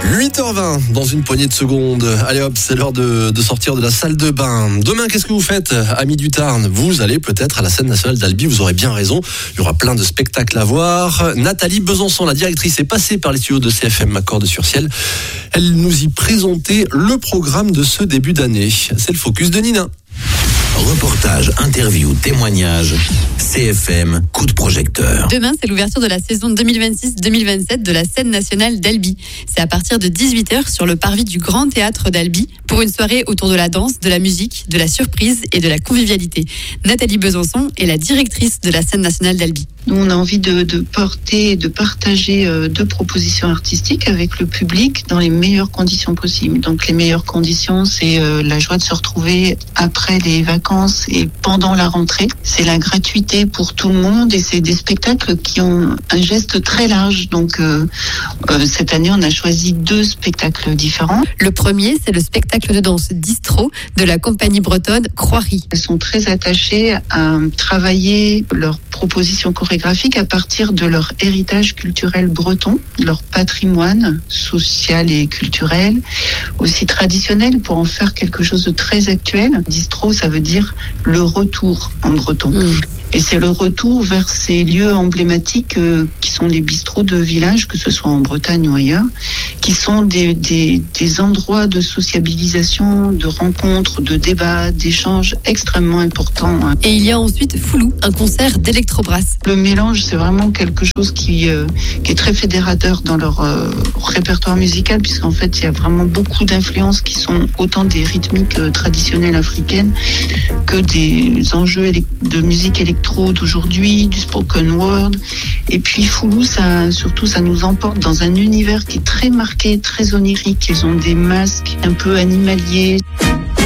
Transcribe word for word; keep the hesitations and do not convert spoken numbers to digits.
huit heures vingt, dans une poignée de secondes. Allez hop, c'est l'heure de, de sortir de la salle de bain. Demain, qu'est-ce que vous faites, amis du Tarn? Vous allez peut-être à la scène nationale d'Albi, vous aurez bien raison. Il y aura plein de spectacles à voir. Nathalie Besançon, la directrice, est passée par les studios de C F M Accord-de-Sur-Ciel. Elle nous y présentait le programme de ce début d'année. C'est le focus de Nina. Reportage, interview, témoignage, C F M, coup de projecteur. Demain, c'est l'ouverture de la saison deux mille vingt-six deux mille vingt-sept de la scène nationale d'Albi. C'est à partir de dix-huit heures sur le parvis du Grand Théâtre d'Albi pour une soirée autour de la danse, de la musique, de la surprise et de la convivialité. Nathalie Besançon est la directrice de la scène nationale d'Albi. Nous, on a envie de, de porter et de partager euh, deux propositions artistiques avec le public dans les meilleures conditions possibles. Donc, les meilleures conditions, c'est euh, la joie de se retrouver après les vacances et pendant la rentrée. C'est la gratuité pour tout le monde et c'est des spectacles qui ont un geste très large. Donc, euh, euh, cette année, on a choisi deux spectacles différents. Le premier, c'est le spectacle de danse Distro de la compagnie bretonne Croirie. Elles sont très attachées à travailler leurs propositions chorégraphiques à partir de leur héritage culturel breton, leur patrimoine social et culturel, aussi traditionnel, pour en faire quelque chose de très actuel. Distro, ça veut dire le retour en breton. Mmh. Et c'est le retour vers ces lieux emblématiques euh, qui sont les bistrots de village, que ce soit en Bretagne ou ailleurs, qui sont des, des, des endroits de sociabilisation, de rencontres, de débats, d'échanges extrêmement importants. Et il y a ensuite Foulou, un concert d'électrobrasse. Le mélange, c'est vraiment quelque chose qui, euh, qui est très fédérateur dans leur euh, répertoire musical, puisqu'en fait, il y a vraiment beaucoup d'influences qui sont autant des rythmiques euh, traditionnelles africaines que des enjeux élect- de musique électronique d'aujourd'hui, du spoken word. Et puis Foulou, ça, surtout, ça nous emporte dans un univers qui est très marqué, très onirique. Ils ont des masques un peu animaliers.